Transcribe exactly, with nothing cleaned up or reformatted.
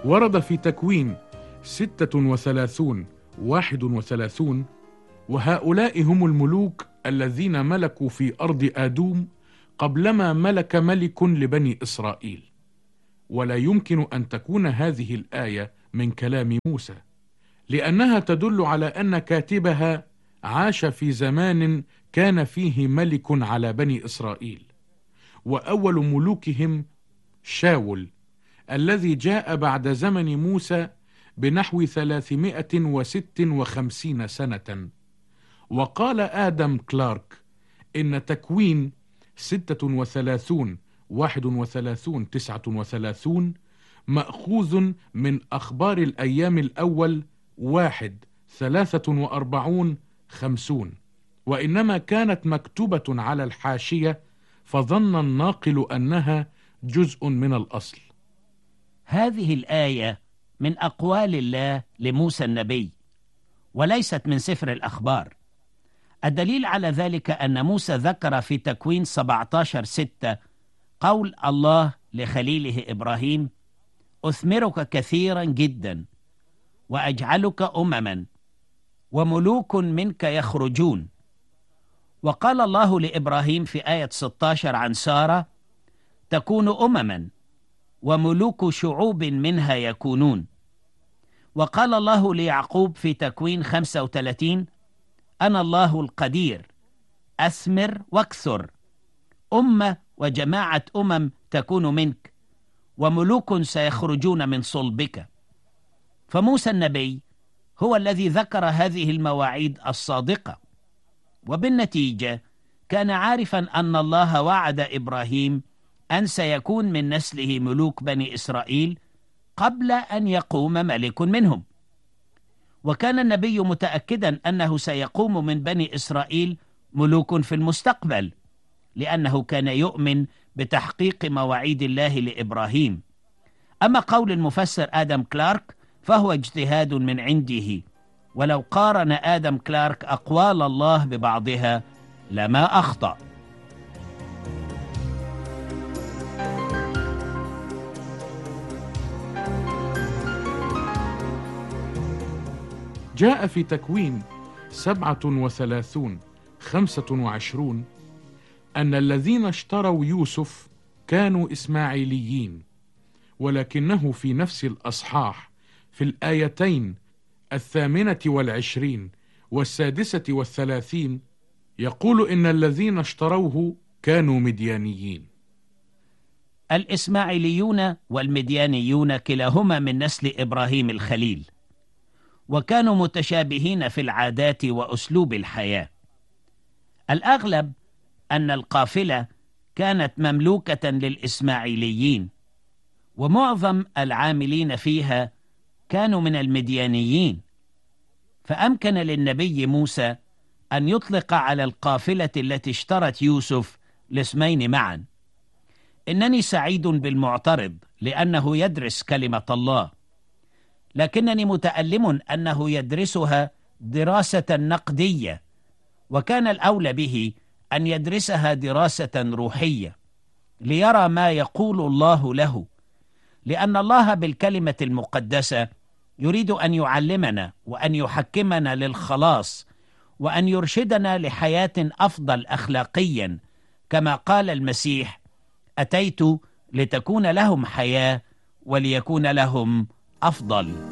ورد في تكوين ستة وثلاثون واحد وثلاثون: وهؤلاء هم الملوك الذين ملكوا في أرض آدوم قبلما ملك ملك لبني إسرائيل. ولا يمكن أن تكون هذه الآية من كلام موسى، لأنها تدل على أن كاتبها عاش في زمان كان فيه ملك على بني إسرائيل، وأول ملوكهم شاول الذي جاء بعد زمن موسى بنحو ثلاثمائة وستة وخمسين سنة. وقال آدم كلارك إن تكوين ستة وثلاثون واحد وثلاثون تسعة وثلاثون مأخوذ من أخبار الأيام الأول واحد ثلاثة وأربعون خمسون، وإنما كانت مكتوبة على الحاشية، فظن الناقل أنها جزء من الأصل. هذه الآية من أقوال الله لموسى النبي، وليست من سفر الأخبار. الدليل على ذلك أن موسى ذكر في تكوين سبعة عشر ستة قول الله لخليله إبراهيم: أثمرك كثيرا جدا وأجعلك أمما وملوك منك يخرجون. وقال الله لإبراهيم في آية ستة عشر عن سارة: تكون أمما وملوك شعوب منها يكونون. وقال الله ليعقوب في تكوين خمسة وثلاثين: أنا الله القدير أثمر واكثر، أمة وجماعة أمم تكون منك، وملوك سيخرجون من صلبك. فموسى النبي هو الذي ذكر هذه المواعيد الصادقة، وبالنتيجة كان عارفا أن الله وعد إبراهيم أن سيكون من نسله ملوك بني إسرائيل قبل أن يقوم ملك منهم. وكان النبي متأكدا أنه سيقوم من بني إسرائيل ملوك في المستقبل، لأنه كان يؤمن بتحقيق مواعيد الله لإبراهيم. أما قول المفسر آدم كلارك فهو اجتهاد من عنده، ولو قارن آدم كلارك أقوال الله ببعضها لما أخطأ. جاء في تكوين سبعة وثلاثون خمسة وعشرون أن الذين اشتروا يوسف كانوا إسماعيليين، ولكنه في نفس الأصحاح في الآيتين الثامنة والعشرين والسادسة والثلاثين يقول إن الذين اشتروه كانوا مديانيين. الإسماعيليون والمديانيون كلاهما من نسل إبراهيم الخليل، وكانوا متشابهين في العادات وأسلوب الحياة. الأغلب أن القافلة كانت مملوكة للإسماعيليين، ومعظم العاملين فيها كانوا من المديانيين. فأمكن للنبي موسى أن يطلق على القافلة التي اشترت يوسف الاسمين معا. إنني سعيد بالمعترض لأنه يدرس كلمة الله، لكنني متألم أنه يدرسها دراسة نقدية، وكان الأولى به أن يدرسها دراسة روحية ليرى ما يقول الله له، لأن الله بالكلمة المقدسة يريد أن يعلمنا وأن يحكمنا للخلاص، وأن يرشدنا لحياة أفضل أخلاقيا، كما قال المسيح: أتيت لتكون لهم حياة وليكون لهم أفضل.